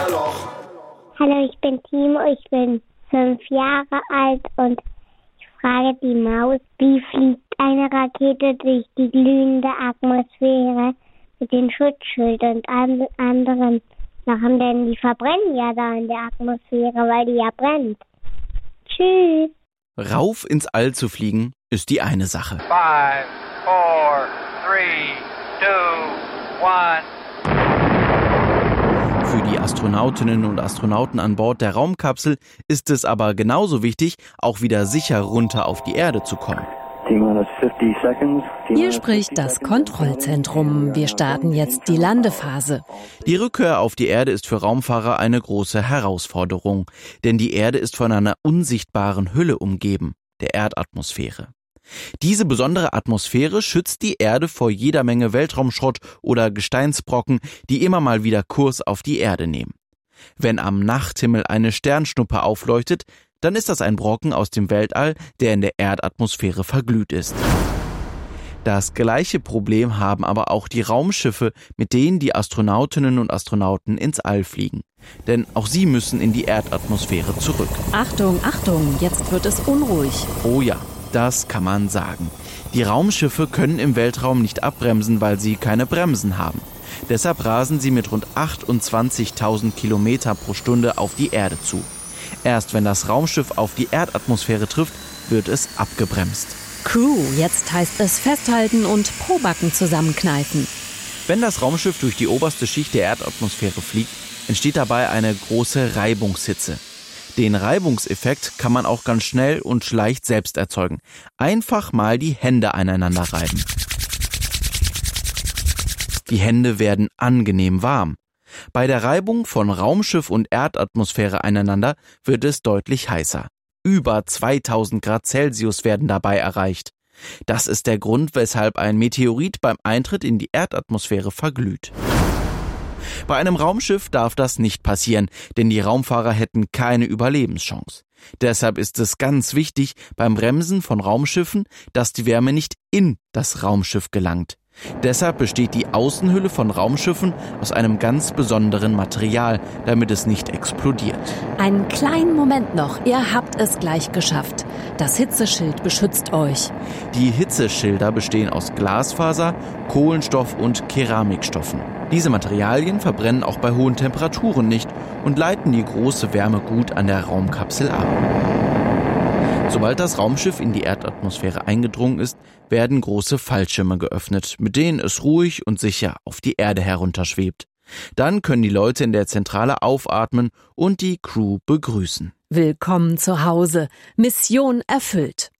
Feuerloch. Hallo, ich bin Timo, ich bin 5 Jahre alt und ich frage die Maus, wie fliegt eine Rakete durch die glühende Atmosphäre mit den Schutzschilden und anderen Sachen, denn die verbrennen ja da in der Atmosphäre, weil die ja brennt. Tschüss. Rauf ins All zu fliegen, ist die eine Sache. 5, 4, 3, 2, 1. Für die Astronautinnen und Astronauten an Bord der Raumkapsel ist es aber genauso wichtig, auch wieder sicher runter auf die Erde zu kommen. Hier spricht das Kontrollzentrum. Wir starten jetzt die Landephase. Die Rückkehr auf die Erde ist für Raumfahrer eine große Herausforderung, denn die Erde ist von einer unsichtbaren Hülle umgeben, der Erdatmosphäre. Diese besondere Atmosphäre schützt die Erde vor jeder Menge Weltraumschrott oder Gesteinsbrocken, die immer mal wieder Kurs auf die Erde nehmen. Wenn am Nachthimmel eine Sternschnuppe aufleuchtet, dann ist das ein Brocken aus dem Weltall, der in der Erdatmosphäre verglüht ist. Das gleiche Problem haben aber auch die Raumschiffe, mit denen die Astronautinnen und Astronauten ins All fliegen. Denn auch sie müssen in die Erdatmosphäre zurück. Achtung, Achtung, jetzt wird es unruhig. Oh ja, das kann man sagen. Die Raumschiffe können im Weltraum nicht abbremsen, weil sie keine Bremsen haben. Deshalb rasen sie mit rund 28.000 Kilometer pro Stunde auf die Erde zu. Erst wenn das Raumschiff auf die Erdatmosphäre trifft, wird es abgebremst. Crew, jetzt heißt es festhalten und Pobacken zusammenkneifen. Wenn das Raumschiff durch die oberste Schicht der Erdatmosphäre fliegt, entsteht dabei eine große Reibungshitze. Den Reibungseffekt kann man auch ganz schnell und leicht selbst erzeugen. Einfach mal die Hände aneinander reiben. Die Hände werden angenehm warm. Bei der Reibung von Raumschiff und Erdatmosphäre aneinander wird es deutlich heißer. Über 2000 Grad Celsius werden dabei erreicht. Das ist der Grund, weshalb ein Meteorit beim Eintritt in die Erdatmosphäre verglüht. Bei einem Raumschiff darf das nicht passieren, denn die Raumfahrer hätten keine Überlebenschance. Deshalb ist es ganz wichtig beim Bremsen von Raumschiffen, dass die Wärme nicht in das Raumschiff gelangt. Deshalb besteht die Außenhülle von Raumschiffen aus einem ganz besonderen Material, damit es nicht explodiert. Einen kleinen Moment noch, ihr habt es gleich geschafft. Das Hitzeschild beschützt euch. Die Hitzeschilder bestehen aus Glasfaser, Kohlenstoff und Keramikstoffen. Diese Materialien verbrennen auch bei hohen Temperaturen nicht und leiten die große Wärme gut an der Raumkapsel ab. Sobald das Raumschiff in die Erdatmosphäre eingedrungen ist, werden große Fallschirme geöffnet, mit denen es ruhig und sicher auf die Erde herunterschwebt. Dann können die Leute in der Zentrale aufatmen und die Crew begrüßen. Willkommen zu Hause. Mission erfüllt.